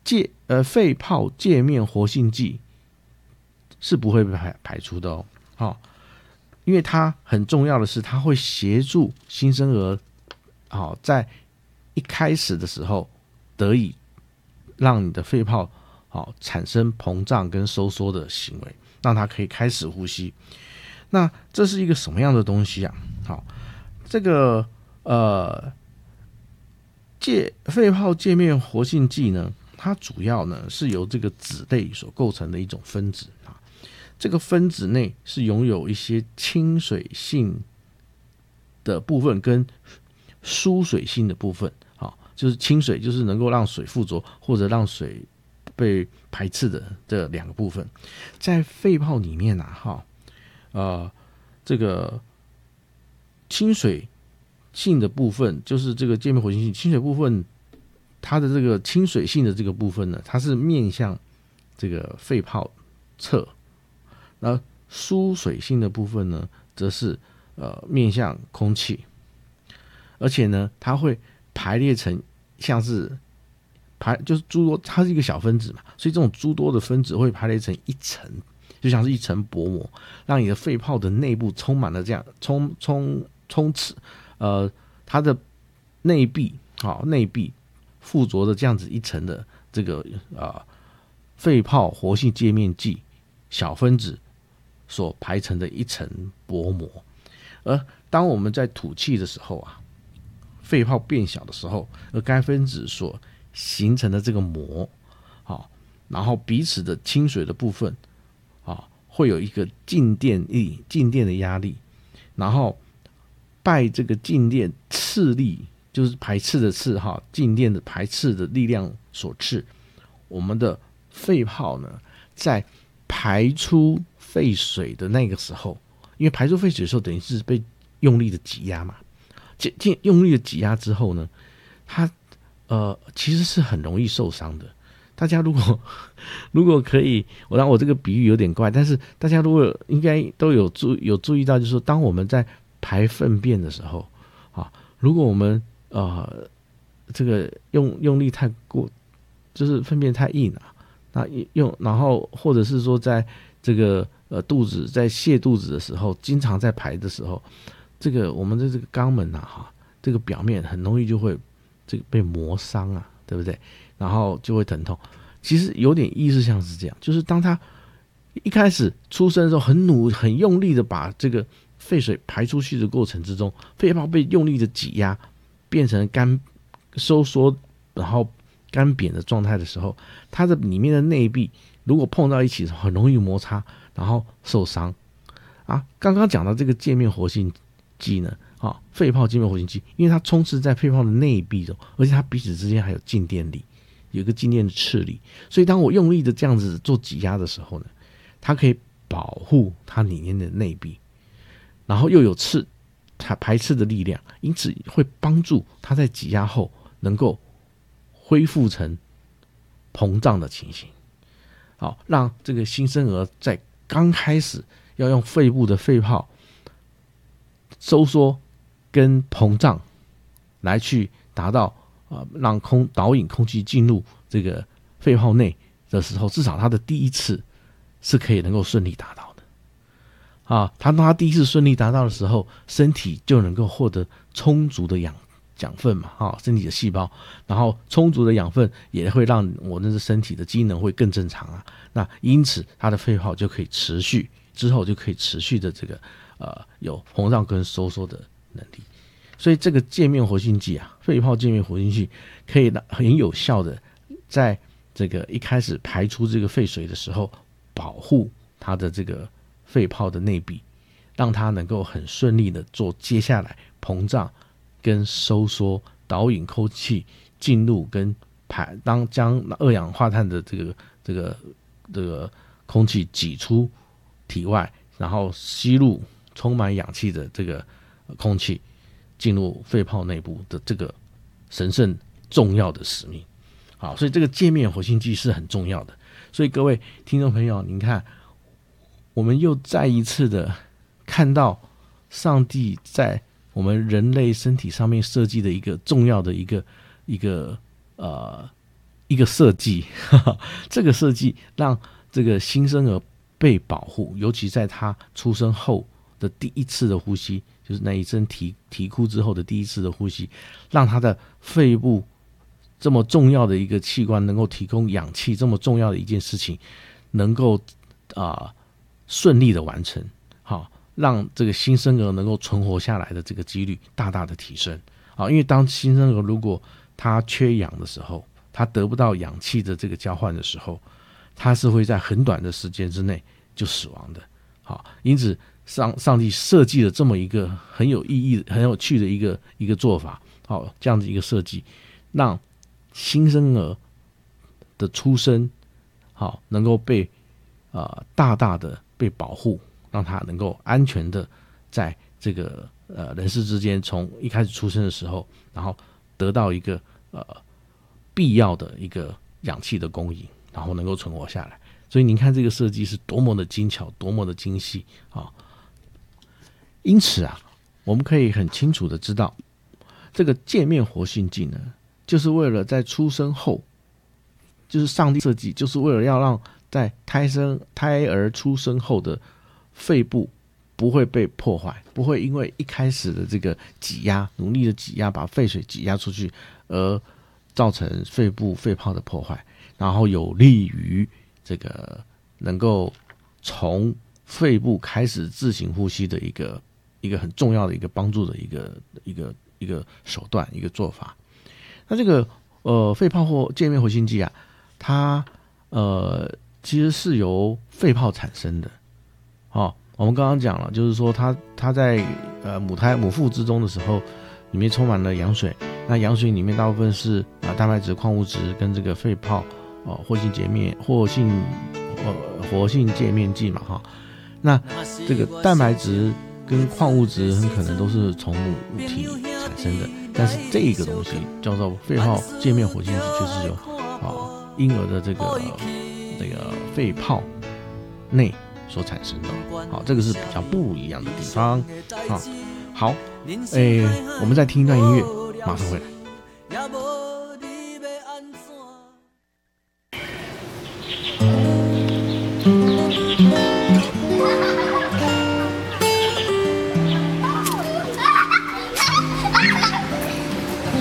肺泡界面活性剂是不会被排出的哦，因为它很重要的是，它会协助新生儿在一开始的时候得以让你的肺泡产生膨胀跟收缩的行为，让它可以开始呼吸。那这是一个什么样的东西啊？这个肺泡界面活性剂呢，它主要呢是由这个脂类所构成的一种分子这个分子内是拥有一些亲水性的部分跟疏水性的部分就是亲水就是能够让水附着或者让水被排斥的这两个部分。在肺泡里面这个亲水性的部分，就是这个界面活性剂亲水部分，它的这个亲水性的这个部分呢，它是面向这个肺泡侧，那疏水性的部分呢，则是面向空气，而且呢，它会排列成像是就是诸多，它是一个小分子嘛，所以这种诸多的分子会排列成一层，就像是一层薄膜，让你的肺泡的内部充满了这样充斥，它的内壁附着的这样子一层的这个肺泡活性界面剂小分子所排成的一层薄膜。而当我们在吐气的时候肺泡变小的时候，而该分子所形成的这个膜然后彼此的亲水的部分会有一个静电的压力，然后拜这个静电斥力，就是排斥的斥静电的排斥的力量所致，我们的肺泡呢，在排出废水的那个时候，因为排出废水的时候等于是被用力的挤压嘛，用力的挤压之后呢，它其实是很容易受伤的。大家如果可以，我这个比喻有点怪，但是大家如果应该都有注意到，就是说，当我们在排粪便的时候如果我们这个用力太过，就是粪便太硬然后或者是说在这个肚子在泻肚子的时候，经常在排的时候，这个我们的这个肛门这个表面很容易就会这个被磨伤对不对？然后就会疼痛。其实有点意思像是这样，就是当他一开始出生的时候很用力的把这个废水排出去的过程之中，肺泡被用力的挤压变成收缩然后干瘪的状态的时候，它的里面的内壁如果碰到一起很容易摩擦，然后受伤刚刚讲到这个界面活性剂呢肺泡界面活性剂，因为它充斥在肺泡的内壁中，而且它彼此之间还有静电力，有一个静电的斥力，所以当我用力的这样子做挤压的时候呢，它可以保护它里面的内壁，然后又有它排斥的力量，因此会帮助它在挤压后能够恢复成膨胀的情形。让这个新生儿在刚开始要用肺部的肺泡收缩跟膨胀来去达到让导引空气进入这个肺泡内的时候，至少它的第一次是可以能够顺利达到的当他第一次顺利达到的时候，身体就能够获得充足的养分嘛身体的细胞，然后充足的养分也会让我那身体的机能会更正常那因此它的肺泡就可以持续之后就可以持续的这个有膨胀跟收缩的能力。所以这个界面活性剂肺泡界面活性剂可以很有效的在这个一开始排出这个废水的时候，保护它的这个肺泡的内壁，让它能够很顺利的做接下来膨胀跟收缩，导引空气进入跟将二氧化碳的这个空气挤出体外，然后吸入充满氧气的这个空气进入肺泡内部的这个神圣重要的使命。所以这个界面活性剂是很重要的。所以各位听众朋友，您看，我们又再一次的看到上帝在我们人类身体上面设计的一个重要的一个一个设计，这个设计让这个新生儿被保护，尤其在他出生后的第一次的呼吸，就是那一声啼哭之后的第一次的呼吸，让他的肺部这么重要的一个器官能够提供氧气，这么重要的一件事情能够顺利的完成，好，让这个新生儿能够存活下来的这个几率大大的提升。好，因为当新生儿如果他缺氧的时候，他得不到氧气的这个交换的时候，他是会在很短的时间之内就死亡的。好，因此上帝设计了这么一个很有意义、很有趣的一个做法，好，这样子一个设计，让新生儿的出生，好，能够被大大的被保护，让他能够安全的在这个人世之间，从一开始出生的时候，然后得到一个必要的一个氧气的供应，然后能够存活下来。所以您看这个设计是多么的精巧，多么的精细啊！因此啊，我们可以很清楚的知道，这个界面活性剂呢，就是为了在出生后，就是上帝设计，就是为了要让在胎儿出生后的肺部不会被破坏，不会因为一开始的这个挤压，努力的挤压，把废水挤压出去，而造成肺部肺泡的破坏，然后有利于这个能够从肺部开始自行呼吸的一个很重要的一个帮助的一个手段，一个做法。那这个肺泡或界面活性剂啊，它其实是由肺泡产生的。我们刚刚讲了，就是说它在母腹之中的时候，里面充满了羊水，那羊水里面大部分是蛋白质、矿物质跟这个肺泡活性界面剂嘛哈。那这个蛋白质跟矿物质很可能都是从母体产生的，但是这个东西叫做肺泡界面活性剂，就是由婴儿的这个肺泡内所产生的。好，这个是比较不一样的地方啊。好，我们再听一段音乐，马上回来。